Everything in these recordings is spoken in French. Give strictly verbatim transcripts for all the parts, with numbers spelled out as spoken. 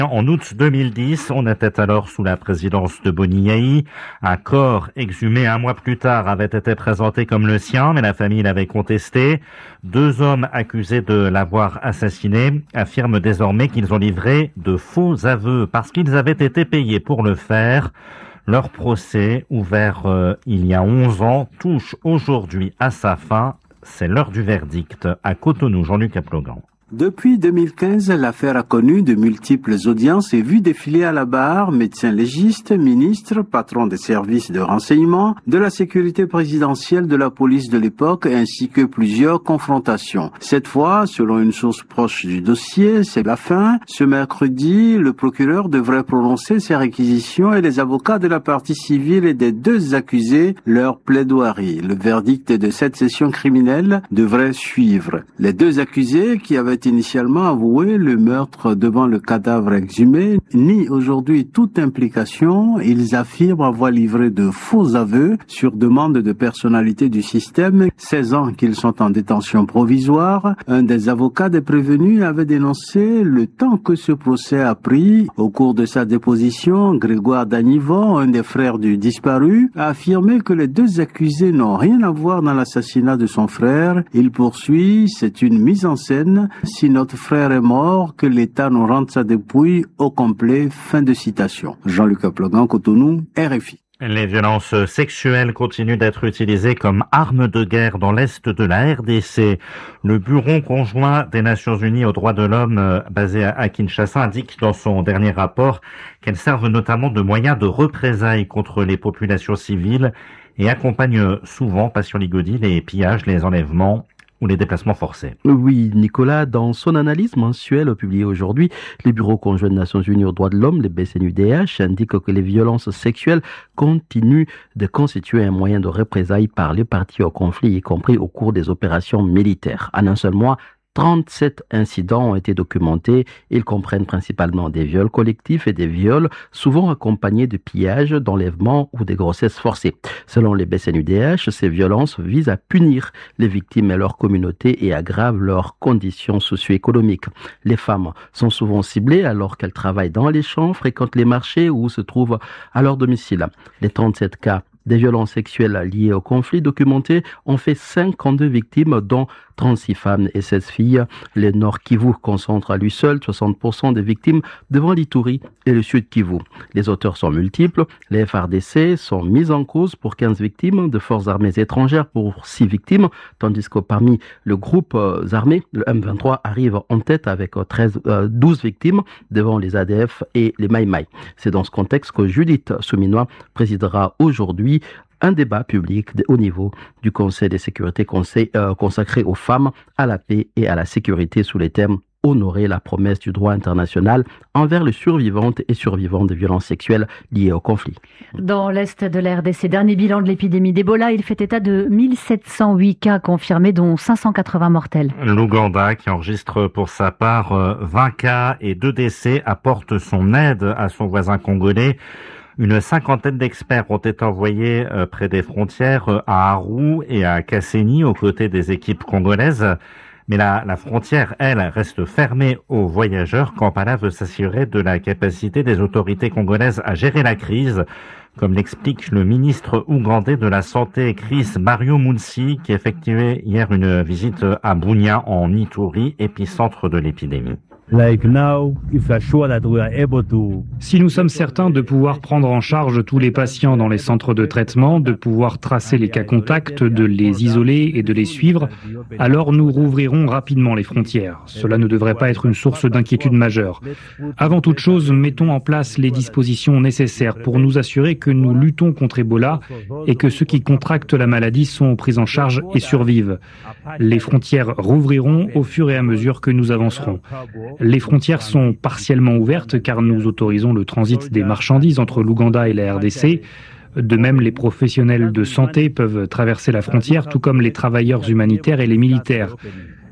En août deux mille dix, on était alors sous la présidence de Boni Yayi. Un corps exhumé un mois plus tard avait été présenté comme le sien, mais la famille l'avait contesté. Deux hommes accusés de l'avoir assassiné affirment désormais qu'ils ont livré de faux aveux parce qu'ils avaient été payés pour le faire. Leur procès, ouvert euh, il y a onze ans, touche aujourd'hui à sa fin. C'est l'heure du verdict à Cotonou. Jean-Luc Aplogan. Depuis deux mille quinze, l'affaire a connu de multiples audiences et vu défiler à la barre médecins légistes, ministres, patrons des services de renseignement, de la sécurité présidentielle, de la police de l'époque, ainsi que plusieurs confrontations. Cette fois, selon une source proche du dossier, c'est la fin. Ce mercredi, le procureur devrait prononcer ses réquisitions et les avocats de la partie civile et des deux accusés leur plaidoirie. Le verdict de cette session criminelle devrait suivre. Les deux accusés qui avaient initialement avoué le meurtre devant le cadavre exhumé, nient aujourd'hui toute implication. Ils affirment avoir livré de faux aveux sur demande de personnalités du système, seize ans qu'ils sont en détention provisoire. Un des avocats des prévenus avait dénoncé le temps que ce procès a pris. Au cours de sa déposition, Grégoire Danivon, un des frères du disparu, a affirmé que les deux accusés n'ont rien à voir dans l'assassinat de son frère. Il poursuit, c'est une mise en scène. Si notre frère est mort, que l'État nous rende sa dépouille au complet. Fin de citation. Jean-Luc Aplogan, Cotonou, R F I. Les violences sexuelles continuent d'être utilisées comme armes de guerre dans l'est de la R D C. Le Bureau conjoint des Nations Unies aux droits de l'homme, basé à Kinshasa, indique dans son dernier rapport qu'elles servent notamment de moyens de représailles contre les populations civiles et accompagnent souvent, Passion Ligodi, les pillages, les enlèvements ou les déplacements forcés. Oui, Nicolas, dans son analyse mensuelle publiée aujourd'hui, le Bureau conjoint des Nations Unies aux droits de l'homme, le B C N U D H, indique que les violences sexuelles continuent de constituer un moyen de représailles par les parties au conflit, y compris au cours des opérations militaires. En un seul mois, trente-sept incidents ont été documentés. Ils comprennent principalement des viols collectifs et des viols, souvent accompagnés de pillages, d'enlèvements ou de grossesses forcées. Selon les B C N U D H, ces violences visent à punir les victimes et leur communauté et aggravent leurs conditions socio-économiques. Les femmes sont souvent ciblées alors qu'elles travaillent dans les champs, fréquentent les marchés ou se trouvent à leur domicile. Les trente-sept cas des violences sexuelles liées au conflit documentés ont fait cinquante-deux victimes, dont trente-six femmes et seize filles. Le Nord Kivu concentre à lui seul soixante pour cent des victimes devant l'Ituri et le Sud Kivu. Les auteurs sont multiples. Les F R D C sont mis en cause pour quinze victimes, de forces armées étrangères pour six victimes, tandis que parmi le groupe euh, armé, le M vingt-trois arrive en tête avec treize, euh, douze victimes devant les A D F et les Maï Maï. C'est dans ce contexte que Judith Souminois présidera aujourd'hui un débat public de haut niveau du Conseil de sécurité conseil, euh, consacré aux femmes, à la paix et à la sécurité sous les thèmes honorer la promesse du droit international envers les survivantes et survivants de violences sexuelles liées au conflit. Dans l'est de la R D C, dernier bilan de l'épidémie d'Ebola, il fait état de mille sept cent huit cas confirmés, dont cinq cent quatre-vingts mortels. L'Ouganda, qui enregistre pour sa part vingt cas et deux décès, apporte son aide à son voisin congolais. Une cinquantaine d'experts ont été envoyés près des frontières à Arou et à Kasseni aux côtés des équipes congolaises. Mais la, la frontière, elle, reste fermée aux voyageurs. Kampala veut s'assurer de la capacité des autorités congolaises à gérer la crise, comme l'explique le ministre ougandais de la Santé, Chris Baryomunsi, qui effectuait hier une visite à Bunia, en Ituri, épicentre de l'épidémie. Like now, if we are sure that we are able to... Si nous sommes certains de pouvoir prendre en charge tous les patients dans les centres de traitement, de pouvoir tracer les cas contacts, de les isoler et de les suivre, alors nous rouvrirons rapidement les frontières. Cela ne devrait pas être une source d'inquiétude majeure. Avant toute chose, mettons en place les dispositions nécessaires pour nous assurer que nous luttons contre Ebola et que ceux qui contractent la maladie sont pris en charge et survivent. Les frontières rouvriront au fur et à mesure que nous avancerons. Les frontières sont partiellement ouvertes car nous autorisons le transit des marchandises entre l'Ouganda et la R D C. De même, les professionnels de santé peuvent traverser la frontière, tout comme les travailleurs humanitaires et les militaires.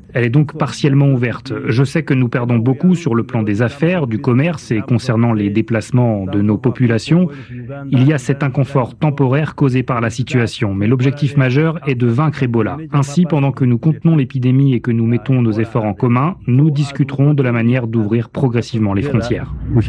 Elle est donc partiellement ouverte. Je sais que nous perdons beaucoup sur le plan des affaires, du commerce et concernant les déplacements de nos populations. Il y a cet inconfort temporaire causé par la situation, mais l'objectif majeur est de vaincre Ebola. Ainsi, pendant que nous contenons l'épidémie et que nous mettons nos efforts en commun, nous discuterons de la manière d'ouvrir progressivement les frontières.